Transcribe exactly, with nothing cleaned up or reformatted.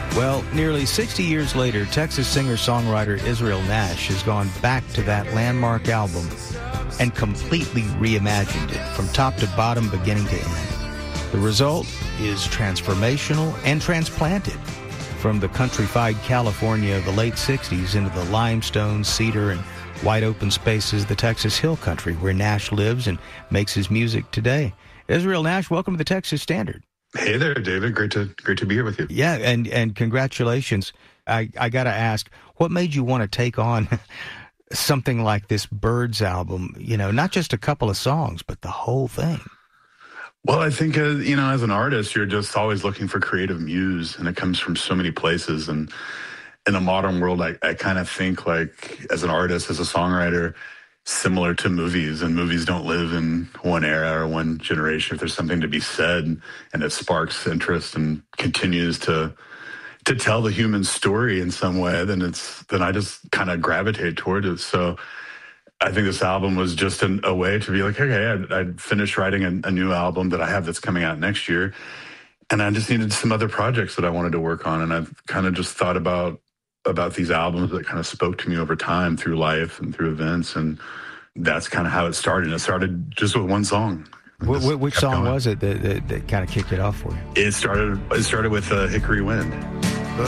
Well, nearly sixty years later, Texas singer-songwriter Israel Nash has gone back to that landmark album and completely reimagined it from top to bottom, beginning to end. The result is transformational and transplanted from the countrified California of the late sixties into the limestone, cedar, and wide open spaces of the Texas Hill Country where Nash lives and makes his music today. Israel Nash, welcome to the Texas Standard. Hey there, David. Great to great to be here with you. Yeah, and, and congratulations. I, I got to ask, what made you want to take on something like this Birds album? You know, not just a couple of songs, but the whole thing. Well, I think, uh, you know, as an artist, you're just always looking for creative muse, and it comes from so many places. And in the modern world, I, I kind of think like as an artist, as a songwriter, similar to movies, and movies don't live in one era or one generation. If there's something to be said and it sparks interest and continues to to tell the human story in some way, then it's then I just kind of gravitate toward it. So I think this album was just an, a way to be like, okay, I'd, I'd finished writing a, a new album that I have that's coming out next year, and I just needed some other projects that I wanted to work on, and I've kind of just thought about about these albums that kind of spoke to me over time through life and through events, and that's kind of how it started. It started just with one song. Wh- which song going. was it that, that, that kind of kicked it off for you? It started. It started with uh, "Hickory Wind."